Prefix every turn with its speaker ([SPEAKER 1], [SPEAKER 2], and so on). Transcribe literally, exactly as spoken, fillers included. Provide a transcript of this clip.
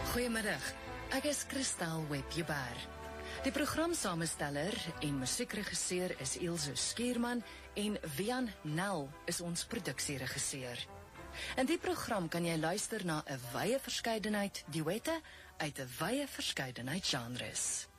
[SPEAKER 1] Goeiemiddag, ek is Christel Webjebaar. Die programsamensteller en musiekregisseur is Ilse Skierman en Wian Nel is ons produksieregisseur. In die program kan jy luister na 'n wye verskeidenheid duette uit 'n wye verskeidenheid genres.